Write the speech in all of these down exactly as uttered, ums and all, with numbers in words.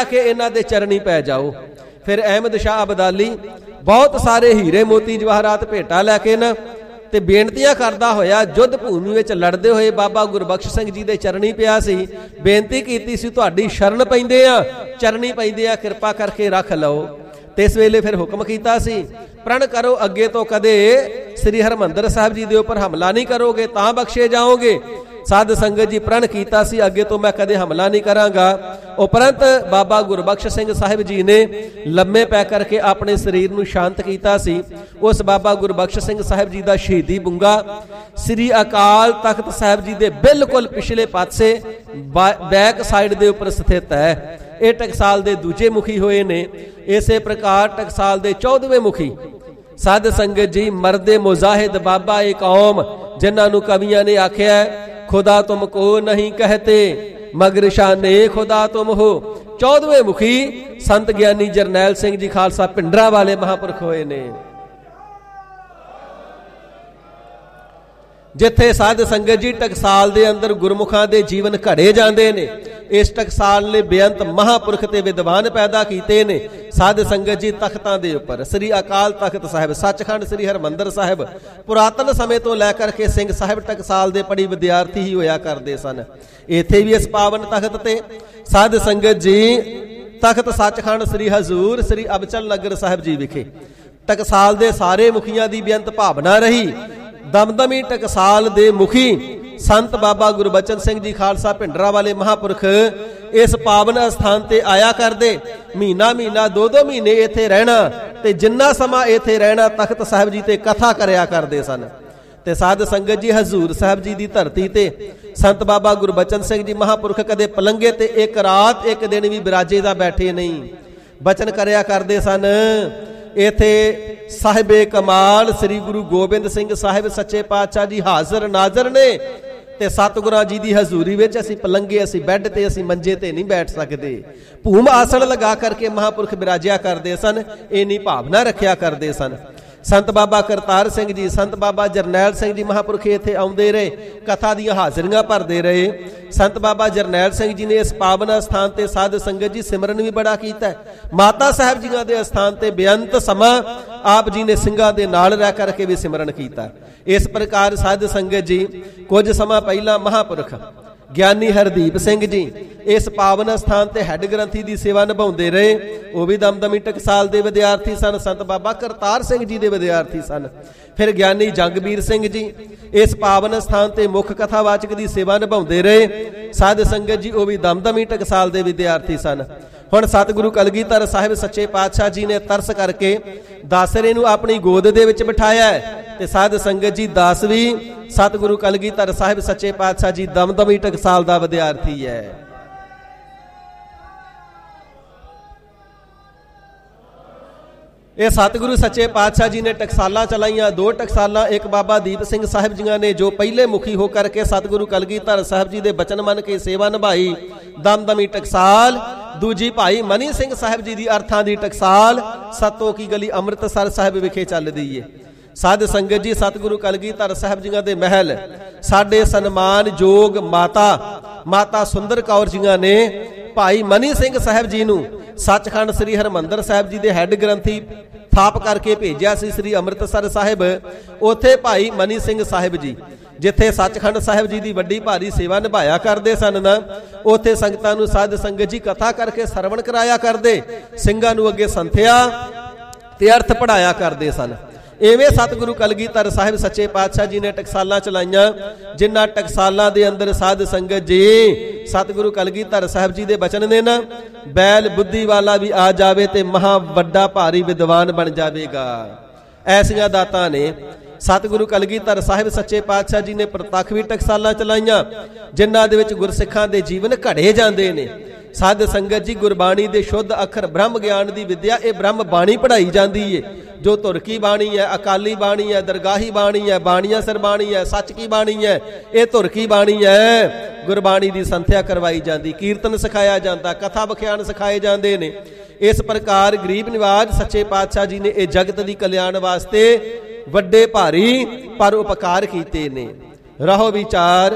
के इन्हां दे चरणी पै जाओ। फिर अहमद शाह अब्दाली बहुत सारे हीरे मोती जवाहरात भेटा लैके ना ते बेनतियां करदा होया युद्ध भूमि विच लड़दे होए बाबा गुरबख्श सिंह जी दे चरणी पिया सी। बेनती कीती सी तुहाडी शरण पैंदे आ, चरणी पैंदे आ, कृपा करके रख लओ। ते इस वेले फिर हुक्म कीता सी प्रण करो अगे तो कदे श्री हरमंदर साहिब जी दे उपर हमला नहीं करोगे तां बख्शे जाओगे। साध संगत जी प्रण कीता सी अगे तो मैं कदे हमला नहीं करांगा। उपरंत बाबा गुरबख्श सिंह साहिब जी ने लम्मे पै करके अपने शरीर नूं शांत कीता सी। उस बाबा गुरबख्श सिंह साहिब जी दा शहीदी बुंगा श्री अकाल तख्त साहिब जी दे बिल्कुल पिछले पासे बैक साइड दे उपर स्थित है। ये टकसाल दे दूजे मुखी होए ने। इसे प्रकार टकसाल दे चौदहवें मुखी साध संगत जी मरदे मुजाहिद बाबा एक कौम जिन्हां नूं कवियां ने आख्या खुदा तुमको नहीं कहते मगर शाने खुदा तुम हो। चौदहवें मुखी संत ज्ञानी जरनैल सिंह जी खालसा पिंडरा वाले महापुरख होए ने। जिथे साध संगत जी टकसाल दे अंदर गुरमुखां दे जीवन घड़े जांदे ने। इस टकसाल ने बेअंत महापुरख ते विद्वान पैदा कीते ने। साध संगत जी तख्तां दे उपर श्री अकाल तख्त साहिब सचखंड श्री हरमंदर साहिब पुरातन समय तो लैकर के सिंह साहिब टकसाल दे पढ़ी विद्यार्थी ही होया करदे सन। इत्थे भी इस पावन तख्त ते साध संगत जी तख्त सचखंड श्री हजूर श्री अबचल नगर साहिब जी विखे टकसाल दे सारे मुखियां दी बेअंत भावना रही। दमदमी टकसाल दे मुखी संत बाबा गुरबचन सिंह जी खालसा भिंडरा वाले महापुरख इस पावन स्थान ते आया करदे। महीना महीना दो दो महीने इत्थे रहना ते जिन्ना समा इत्थे रहना तख्त साहिब जी ते कथा करया करदे सन। ते साध संगत जी हजूर साहिब जी दी धरती ते संत बाबा गुरबचन सिंह जी महापुरख कदे पलंगे ते एक रात एक दिन भी बिराजे दा बैठे नहीं। बचन करया करदे सन। इत्थे साहिबे कमाल श्री गुरु गोबिंद सिंह साहिब सच्चे पातशाह जी हाਜ਼ਰ नाਜ਼ਰ ने ते सतगुरां जी दी हजूरी विच असीं पलंगे असीं बैड ते असीं मंजे ते नहीं बैठ सकदे। भूम आसन लगा करके महापुरख बिराजिया करदे सन। इन्नी भावना रखिया करदे सन। संत बाबा करतार सिंह जी संत बाबा जरनैल सिंह जी महापुरख इत्थे आउंदे रहे कथा दीआं हाज़रियां भरदे रहे। संत बाबा जरनैल सिंह जी ने इस पावन स्थान ते साध संगत जी सिमरन भी बड़ा कीता है। माता साहिब जीआं दे स्थान ते बेअंत समा आप जी ने ਸਿੰਘਾਂ ਦੇ ਨਾਲ रह करके भी सिमरन कीता। इस प्रकार साध संगत जी कुछ समा पहला महापुरख ਗਿਆਨੀ ਹਰਦੀਪ ਸਿੰਘ जी इस पावन स्थान ते हैड ग्रंथी की सेवा निभाते रहे। वह भी दमदमी टकसाल के विद्यार्थी सन। संत बाबा करतार सिंह जी के विद्यार्थी सन। फिर ज्ञानी जंगबीर सिंह जी इस पावन स्थान ते मुख कथावाचक की सेवा निभाते रहे। साध संगत जी वह भी दमदमी टकसाल के विद्यार्थी सन। हुण सतगुरु कलगीधर साहिब सच्चे पातशाह जी ने तरस करके दासरे नूं अपनी गोद दे विच बिठाया है। ते साध संगत जी दास भी सतगुरु कलगीधर साहिब सच्चे पातशाह जी दमदमी टकसाल का विद्यार्थी है। ये सतगुरु सच्चे पातशाह जी ने टकसालां चलाइया। दो टकसालां एक बाबा दीप सिंह साहिब जी ने जो पहले मुखी होकर के सतगुरु कलगीधर साहिब जी के बचन मन के सेवा निभाई दमदमी टकसाल। दूजी भाई मनी सिंह साहिब जी की अर्थां की टकसाल सत्तो की गली अमृतसर साहिब विखे चलदी है। साध संगत जी सतगुरु कलगीधर साहिब जी के महल साडे सन्मान योग माता माता सुंदर कौर जी ने भाई मनी सिंह साहिब जी नूं सचखंड श्री हरमंदर साहिब जी के हैड ग्रंथी थाप करके भेजिया सी श्री अमृतसर साहिब। उत्थे भाई मनी सिंह साहिब जी जिथे सचखंड साहिब जी की वड्डी भारी सेवा निभाया करते सन ना उत्थे संगतां नूं साध संगत जी कथा करके सरवण कराया करते। ਸਿੰਘਾਂ नूं अगे संथਿਆ ते अर्थ पढ़ाया करते सन। इवें सतगुरु कलगीधर साहिब सच्चे पातशाह जी ने टकसालां चलाइयां। जिन्हां टकसालां दे अंदर साध संगत जी सतगुरु कलगीधर साहिब जी दे बचन ने ना बैल बुद्धि वाला भी आ जावे ते महा वड्डा भारी विद्वान बन जावेगा। ऐसियां दातां ने सतगुरु कलगीधर साहिब सच्चे पातशाह जी ने प्रतख भी टकसालां चलाइयां जिन्हां दे विच गुरसिखां दे जीवन घड़े जांदे ने। साध संगत जी गुरबाणी दे शुद्ध अखर ब्रह्म ज्ञान की विद्या ये ब्रह्म बाणी पढ़ाई जाती है। जो तुरकी बाणी है अकाली बाणी है दरगाही बाणी है बाणिया सरबाणी है सच की बाणी है ये तुरकी बाणी है। गुरबाणी की संथ्या करवाई जाती कीर्तन सिखाया जाता कथा बख्यान सिखाए जाते हैं। इस प्रकार गरीब निवाज सच्चे पातशाह जी ने यह जगत की कल्याण वास्ते वड्डे भारी पर उपकार कीते ने। रहो विचार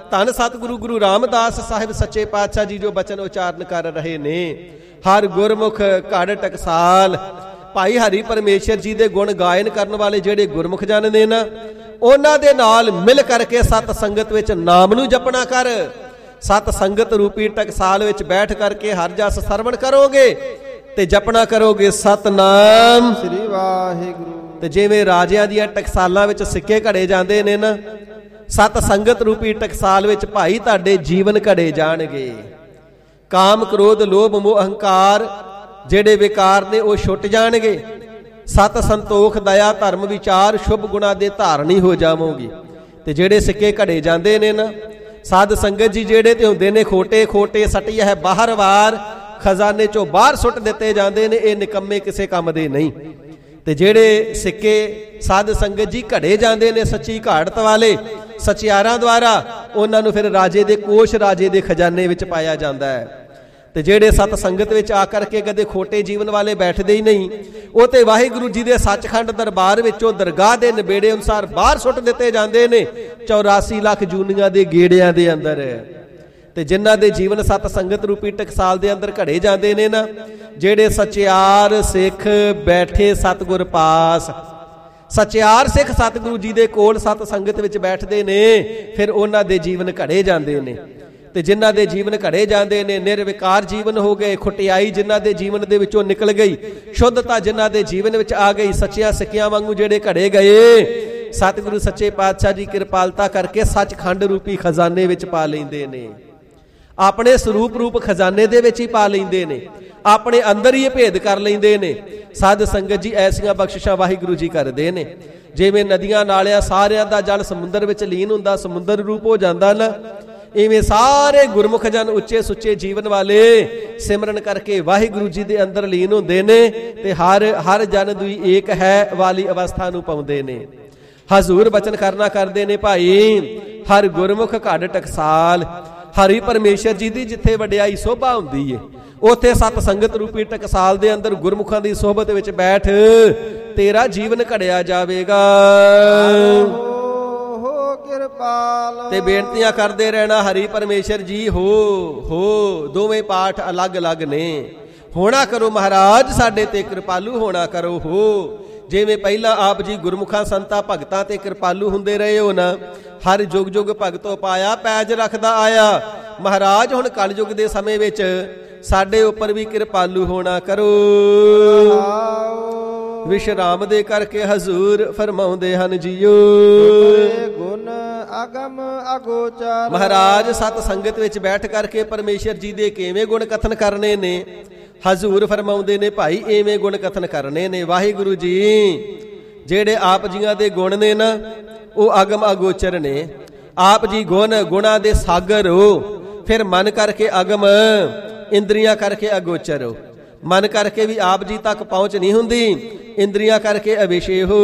ਧੰਨ ਸਤਿਗੁਰੂ ਗੁਰੂ ਰਾਮਦਾਸ ਸਾਹਿਬ ਸੱਚੇ ਪਾਤਸ਼ਾਹ ਜੀ ਜੋ ਬਚਨ ਉਚਾਰਨ ਕਰ ਰਹੇ ਨੇ। ਹਰ ਗੁਰਮੁਖ ਘੜ ਟਕਸਾਲ। ਭਾਈ ਹਰੀ ਪਰਮੇਸ਼ਰ ਜੀ ਦੇ ਗੁਣ ਗਾਇਨ ਕਰਨ ਵਾਲੇ ਜਿਹੜੇ ਗੁਰਮੁਖ ਜਨ ਨੇ ਨਾ, ਉਹਨਾਂ ਦੇ ਨਾਲ ਮਿਲ ਕਰਕੇ ਸਤ ਸੰਗਤ ਵਿੱਚ ਨਾਮ ਨੂੰ ਜਪਣਾ ਕਰ। ਸਤ ਸੰਗਤ ਰੂਪੀ ਟਕਸਾਲ ਵਿੱਚ ਬੈਠ ਕਰਕੇ ਹਰ ਜਸ ਸਰਵਣ ਕਰੋਗੇ ਤੇ ਜਪਣਾ ਕਰੋਗੇ ਸਤਨਾਮ ਸ੍ਰੀ ਵਾਹਿਗੁਰੂ। ਤੇ ਜਿਵੇਂ ਰਾਜਿਆਂ ਦੀਆਂ ਟਕਸਾਲਾਂ ਵਿੱਚ ਸਿੱਕੇ ਘੜੇ ਜਾਂਦੇ ਨੇ ਨਾ, ਸਤ ਸੰਗਤ ਰੂਪੀ ਟਕਸਾਲ ਵਿੱਚ ਭਾਈ ਤੁਹਾਡੇ ਜੀਵਨ ਘੜੇ ਜਾਣਗੇ। ਕਾਮ ਕ੍ਰੋਧ ਲੋਭ ਮੋਹ ਅਹੰਕਾਰ ਜਿਹੜੇ ਵਿਕਾਰ ਨੇ ਉਹ ਛੁੱਟ ਜਾਣਗੇ। ਸਤ ਸੰਤੋਖ ਦਇਆ ਧਰਮ ਵਿਚਾਰ ਸ਼ੁਭ ਗੁਣਾ ਦੇ ਧਾਰਨੀ ਹੋ ਜਾਵੋਗੇ। ਤੇ ਜਿਹੜੇ ਸਿੱਕੇ ਘੜੇ ਜਾਂਦੇ ਨੇ ਨਾ ਸਾਧ ਸੰਗਤ ਜੀ, ਜਿਹੜੇ ਤੇ ਹੁੰਦੇ ਨੇ ਖੋਟੇ ਖੋਟੇ ਸਟਿਆ ਹੈ ਬਾਹਰ ਵਾਰ ਖਜ਼ਾਨੇ ਚੋਂ ਬਾਹਰ ਸੁੱਟ ਦਿੱਤੇ ਜਾਂਦੇ ਨੇ, ਇਹ ਨਿਕੰਮੇ ਕਿਸੇ ਕੰਮ ਦੇ ਨਹੀਂ। ਤੇ ਜਿਹੜੇ ਸਿੱਕੇ ਸਾਧ ਸੰਗਤ ਜੀ ਘੜੇ ਜਾਂਦੇ ਨੇ ਸੱਚੀ ਘਾੜਤ ਵਾਲੇ ਸਚਿਆਰਾਂ ਦੁਆਰਾ, ਉਹਨਾਂ ਨੂੰ ਫਿਰ ਰਾਜੇ ਦੇ ਕੋਸ਼ ਰਾਜੇ ਦੇ ਖਜ਼ਾਨੇ ਵਿੱਚ ਪਾਇਆ ਜਾਂਦਾ ਹੈ। ਤੇ ਜਿਹੜੇ ਸਤ ਸੰਗਤ ਵਿੱਚ ਆ ਕਰਕੇ ਕਦੇ ਖੋਟੇ ਜੀਵਨ ਵਾਲੇ ਬੈਠਦੇ ਹੀ ਨਹੀਂ, ਉਹ ਤੇ ਵਾਹਿਗੁਰੂ ਜੀ ਦੇ ਸੱਚਖੰਡ ਦਰਬਾਰ ਵਿੱਚੋਂ ਦਰਗਾਹ ਦੇ ਨਿਬੇੜੇ ਅਨੁਸਾਰ ਬਾਹਰ ਸੁੱਟ ਦਿੱਤੇ ਜਾਂਦੇ ਨੇ ਚੌਰਾਸੀ ਲੱਖ ਜੂਨੀਆਂ ਦੇ ਗੇੜਿਆਂ ਦੇ ਅੰਦਰ। ਤੇ ਜਿਨ੍ਹਾਂ ਦੇ ਜੀਵਨ ਸਤ ਸੰਗਤ ਰੂਪੀ ਟਕਸਾਲ ਦੇ ਅੰਦਰ ਘੜੇ ਜਾਂਦੇ ਨੇ ਨਾ, ਜਿਹੜੇ ਸਚਿਆਰ ਸਿੱਖ ਬੈਠੇ ਸਤਿਗੁਰ ਪਾਸ, ਸਚਿਆਰ ਸਿੱਖ ਸਤਿਗੁਰੂ ਜੀ ਦੇ ਕੋਲ ਸਤ ਸੰਗਤ ਵਿੱਚ ਬੈਠਦੇ ਨੇ, ਫਿਰ ਉਹਨਾਂ ਦੇ ਜੀਵਨ ਘੜੇ ਜਾਂਦੇ ਨੇ। ਤੇ ਜਿਨ੍ਹਾਂ ਦੇ ਜੀਵਨ ਘੜੇ ਜਾਂਦੇ ਨੇ, ਨਿਰਵਿਕਾਰ ਜੀਵਨ ਹੋ ਗਏ, ਖੁਟਿਆਈ ਜਿਨ੍ਹਾਂ ਦੇ ਜੀਵਨ ਦੇ ਵਿੱਚੋਂ ਨਿਕਲ ਗਈ, ਸ਼ੁੱਧਤਾ ਜਿਨ੍ਹਾਂ ਦੇ ਜੀਵਨ ਵਿੱਚ ਆ ਗਈ, ਸੱਚੀਆਂ ਸਿੱਕਿਆਂ ਵਾਂਗੂ ਜਿਹੜੇ ਘੜੇ ਗਏ, ਸਤਿਗੁਰੂ ਸੱਚੇ ਪਾਤਸ਼ਾਹ ਜੀ ਕਿਰਪਾਲਤਾ ਕਰਕੇ ਸੱਚਖੰਡ ਰੂਪੀ ਖਜ਼ਾਨੇ ਵਿੱਚ ਪਾ ਲੈਂਦੇ ਨੇ। ਆਪਣੇ ਸਰੂਪ ਰੂਪ ਖਜ਼ਾਨੇ ਦੇ ਵਿੱਚ ਹੀ ਪਾ ਲੈਂਦੇ ਨੇ, ਆਪਣੇ ਅੰਦਰ ਹੀ ਇਹ ਭੇਦ ਕਰ ਲੈਂਦੇ ਨੇ। ਸਾਧ ਸੰਗਤ ਜੀ ਐਸੀਆਂ ਬਖਸ਼ਿਸ਼ਾਂ ਵਾਹਿਗੁਰੂ ਜੀ ਕਰਦੇ ਨੇ। ਜਿਵੇਂ ਨਦੀਆਂ ਨਾਲਿਆਂ ਸਾਰਿਆਂ ਦਾ ਜਲ ਸਮੁੰਦਰ ਵਿੱਚ ਲੀਨ ਹੁੰਦਾ, ਸਮੁੰਦਰ ਰੂਪ ਹੋ ਜਾਂਦਾ ਨਾ, ਇਵੇਂ ਸਾਰੇ ਗੁਰਮੁਖ ਜਨ ਉੱਚੇ ਸੁੱਚੇ ਜੀਵਨ ਵਾਲੇ ਸਿਮਰਨ ਕਰਕੇ ਵਾਹਿਗੁਰੂ ਜੀ ਦੇ ਅੰਦਰ ਲੀਨ ਹੁੰਦੇ ਨੇ ਤੇ ਹਰ ਹਰ ਜਨ ਦੁਈ ਏਕ ਹੈ ਵਾਲੀ ਅਵਸਥਾ ਨੂੰ ਪਾਉਂਦੇ ਨੇ। ਹਜ਼ੂਰ ਬਚਨ ਕਰਨਾ ਕਰਦੇ ਨੇ ਭਾਈ, ਹਰ ਗੁਰਮੁਖ ਘੜ ਟਕਸਾਲ। ਹਰੀ ਪਰਮੇਸ਼ਰ ਜੀ ਦੀ ਜਿੱਥੇ ਵਡਿਆਈ ਸੋਭਾ ਹੁੰਦੀ ਏ, ਉੱਥੇ ਸਤ ਸੰਗਤ ਰੂਪੀ ਟਕਸਾਲ ਦੇ ਅੰਦਰ ਗੁਰਮੁਖਾਂ ਦੀ ਸੋਭਤ ਵਿੱਚ ਬੈਠ ਤੇਰਾ ਜੀਵਨ ਘੜਿਆ ਜਾਵੇਗਾ। ਕਿਰਪਾਲ ਤੇ ਬੇਨਤੀਆਂ ਕਰਦੇ ਰਹਿਣਾ, ਹਰੀ ਪਰਮੇਸ਼ਰ ਜੀ ਹੋ ਹੋ। ਦੋਵੇਂ ਪਾਠ ਅਲੱਗ ਅਲੱਗ ਨੇ। ਹੋਣਾ ਕਰੋ ਮਹਾਰਾਜ ਸਾਡੇ ਤੇ ਕਿਰਪਾਲੂ ਹੋਣਾ ਕਰੋ ਹੋ। ਜਿਵੇਂ ਪਹਿਲਾਂ ਆਪ ਜੀ ਗੁਰਮੁਖਾਂ ਸੰਤਾਂ ਭਗਤਾਂ ਤੇ ਕਿਰਪਾਲੂ ਹੁੰਦੇ ਰਹੇ ਹੋ ਨਾ, ਹਰ ਜੁਗ ਜੁਗ ਭਗਤੋ ਪਾਇਆ ਪੈਜ ਰੱਖਦਾ ਆਇਆ। ਮਹਾਰਾਜ ਹੁਣ ਕਲਯੁਗ ਦੇ ਸਮੇਂ ਵਿੱਚ ਸਾਡੇ ਉੱਪਰ ਵੀ ਕਿਰਪਾਲੂ ਹੋਣਾ ਕਰੋ। ਵਿਸ਼ਰਾਮ ਦੇ ਕਰਕੇ ਹਜ਼ੂਰ ਫਰਮਾਉਂਦੇ ਹਨ ਜੀਓ, ਗੁਣ ਅਗਮ ਅਗੋਚਰ। ਮਹਾਰਾਜ ਸਤ ਸੰਗਤ ਵਿੱਚ ਬੈਠ ਕਰਕੇ ਪਰਮੇਸ਼ਰ ਜੀ ਦੇ ਕਿਵੇਂ ਗੁਣ ਕਥਨ ਕਰਨੇ ਨੇ, ਹਜ਼ੂਰ ਫਰਮਾਉਂਦੇ ਨੇ ਭਾਈ ਐਵੇਂ ਗੁਣ ਕਥਨ ਕਰਨੇ ਨੇ। ਵਾਹਿਗੁਰੂ ਜੀ ਜਿਹੜੇ ਆਪ ਜੀਆਂ ਦੇ ਗੁਣ ਨੇ ਨਾ, ਉਹ ਅਗਮ ਅਗੋਚਰ ਨੇ। ਆਪ ਜੀ ਗੁਣ ਗੁਣਾ ਦੇ ਸਾਗਰ ਹੋ, ਫਿਰ ਮਨ ਕਰਕੇ ਅਗਮ, ਇੰਦਰੀਆਂ ਕਰਕੇ ਅਗੋਚਰ ਹੋ। ਮਨ ਕਰਕੇ ਵੀ ਆਪ ਜੀ ਤੱਕ ਪਹੁੰਚ ਨਹੀਂ ਹੁੰਦੀ, ਇੰਦਰੀਆਂ ਕਰਕੇ ਅਵਿਸ਼ੇ ਹੋ।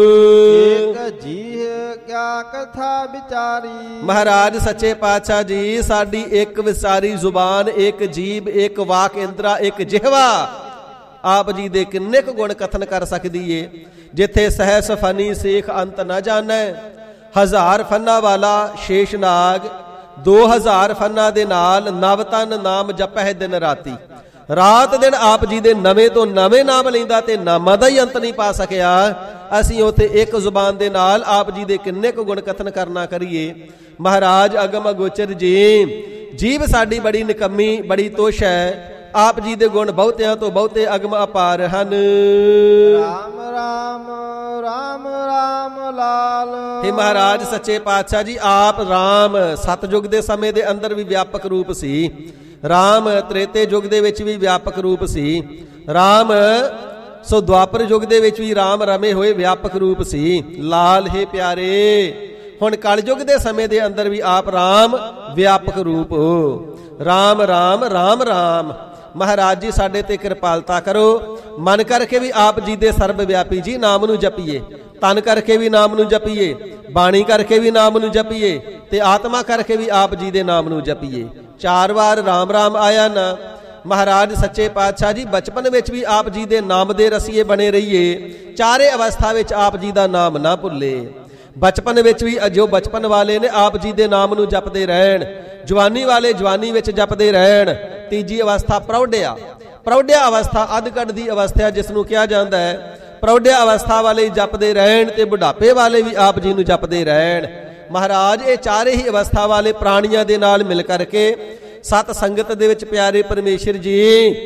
ਏਕ ਜੀ ਕਿਆ ਕਥਾ ਵਿਚਾਰੀ। ਮਹਾਰਾਜ ਸੱਚੇ ਪਾਤਸ਼ਾਹ ਜੀ ਸਾਡੀ ਇੱਕ ਵਿਸਾਰੀ ਜ਼ੁਬਾਨ, ਇੱਕ ਜੀਭ, ਇੱਕ ਵਾਕ ਇੰਦਰਾ, ਇੱਕ ਜਿਹਵਾ ਆਪ ਜੀ ਦੇ ਕਿੰਨੇ ਕੁ ਗੁਣ ਕਥਨ ਕਰ ਸਕਦੀ ਏ। ਜਿੱਥੇ ਸਹਿਸ ਫਨੀ ਸੇਖ ਅੰਤ ਨਾ ਜਾਣੈ, ਹਜ਼ਾਰ ਫੰਨਾ ਵਾਲਾ ਸ਼ੇਸ਼ਨਾਗ, ਦੋ ਹਜ਼ਾਰ ਫੰਨਾ ਦੇ ਨਾਲ ਨਵ ਤਨ ਨਾਮ ਜਪਹਿ ਦਿਨ ਰਾਤੀ। ਰਾਤ ਦਿਨ ਆਪ ਜੀ ਦੇ ਨਵੇਂ ਤੋਂ ਨਵੇਂ ਨਾਮ ਲੈਂਦਾ ਤੇ ਨਾਮਾਂ ਦਾ ਹੀ ਅੰਤ ਨਹੀਂ ਪਾ ਸਕਿਆ। ਅਸੀਂ ਉੱਥੇ ਇੱਕ ਜ਼ੁਬਾਨ ਦੇ ਨਾਲ ਆਪ ਜੀ ਦੇ ਕਿੰਨੇ ਕੁ ਗੁਣ ਕਥਨ ਕਰਨਾ ਕਰੀਏ। ਮਹਾਰਾਜ ਅਗਮ ਅਗੋਚਰ ਜੀ, ਜੀਭ ਸਾਡੀ ਬੜੀ ਨਿਕੰਮੀ, ਬੜੀ ਤੋਸ਼ ਹੈ। ਆਪ ਜੀ ਦੇ ਗੁਣ ਬਹੁਤਿਆਂ ਤੋਂ ਬਹੁਤੇ ਅਗਮ ਅਪਾਰ ਹਨ। ਰਾਮ ਰਾਮ ਰਾਮ ਰਾਮ ਲਾਲ। हे ਮਹਾਰਾਜ ਸੱਚੇ ਪਾਤਸ਼ਾਹ ਜੀ, ਆਪ ਰਾਮ ਸਤਜੁਗ ਦੇ ਸਮੇਂ ਦੇ ਅੰਦਰ ਵੀ ਵਿਆਪਕ ਰੂਪ ਸੀ। ਰਾਮ ਤ੍ਰੇਤੇ ਯੁੱਗ ਦੇ ਵਿੱਚ ਵੀ ਵਿਆਪਕ ਰੂਪ ਸੀ। ਰਾਮ ਸੋ ਦੁਆਪਰ ਯੁੱਗ ਦੇ ਵਿੱਚ ਵੀ ਰਾਮ ਰਮੇ ਹੋਏ ਵਿਆਪਕ ਰੂਪ ਸੀ। ਲਾਲ ਹੈ ਪਿਆਰੇ, ਹੁਣ ਕਲਯੁਗ ਦੇ ਸਮੇਂ ਦੇ ਅੰਦਰ ਵੀ ਆਪ ਰਾਮ ਵਿਆਪਕ ਰੂਪ ਹੋ। ਰਾਮ ਰਾਮ ਰਾਮ ਰਾਮ। ਮਹਾਰਾਜ ਜੀ ਸਾਡੇ ਤੇ ਕਿਰਪਾਲਤਾ ਕਰੋ। ਮਨ ਕਰਕੇ ਵੀ ਆਪ ਜੀ ਦੇ ਸਰਬ ਵਿਆਪੀ ਜੀ ਨਾਮ ਨੂੰ ਜਪੀਏ, ਤਨ ਕਰਕੇ ਵੀ ਨਾਮ ਨੂੰ ਜਪੀਏ, ਬਾਣੀ ਕਰਕੇ ਵੀ ਨਾਮ ਨੂੰ ਜਪੀਏ ਤੇ ਆਤਮਾ ਕਰਕੇ ਵੀ ਆਪ ਜੀ ਦੇ ਨਾਮ ਨੂੰ ਜਪੀਏ। ਚਾਰ ਵਾਰ ਰਾਮ ਰਾਮ ਆਇਆ ਨਾ। ਮਹਾਰਾਜ ਸੱਚੇ ਪਾਤਸ਼ਾਹ ਜੀ ਬਚਪਨ ਵਿੱਚ ਵੀ ਆਪ ਜੀ ਦੇ ਨਾਮ ਦੇ ਰਸੀਏ ਬਣੇ ਰਹੀਏ, ਚਾਰੇ ਅਵਸਥਾ ਵਿੱਚ ਆਪ ਜੀ ਦਾ ਨਾਮ ਨਾ ਭੁੱਲੇ। ਬਚਪਨ ਵਿੱਚ ਵੀ ਜੋ ਬਚਪਨ ਵਾਲੇ ਨੇ ਆਪ ਜੀ ਦੇ ਨਾਮ ਨੂੰ ਜਪਦੇ ਰਹਿਣ, ਜਵਾਨੀ ਵਾਲੇ ਜਵਾਨੀ ਵਿੱਚ ਜਪਦੇ ਰਹਿਣ। ਤੀਜੀ ਅਵਸਥਾ ਪ੍ਰੌਢਿਆ। ਪ੍ਰੌਢਿਆ ਅਵਸਥਾ ਅੱਧ-ਕੱਢ ਦੀ ਅਵਸਥਾ ਜਿਸ ਨੂੰ ਕਿਹਾ ਜਾਂਦਾ ਹੈ। ਪ੍ਰੌਢਿਆ ਅਵਸਥਾ ਵਾਲੇ ਜਪਦੇ ਰਹਿਣ ਤੇ ਬੁਢਾਪੇ ਵਾਲੇ ਵੀ ਆਪ ਜੀ ਨੂੰ ਜਪਦੇ ਰਹਿਣ। ਮਹਾਰਾਜ ਇਹ ਚਾਰੇ ਹੀ ਅਵਸਥਾ ਵਾਲੇ ਪ੍ਰਾਣੀਆਂ ਦੇ ਨਾਲ ਮਿਲ ਕਰਕੇ ਸਤ ਸੰਗਤ ਦੇ ਵਿੱਚ ਪਿਆਰੇ ਪਰਮੇਸ਼ਰ ਜੀ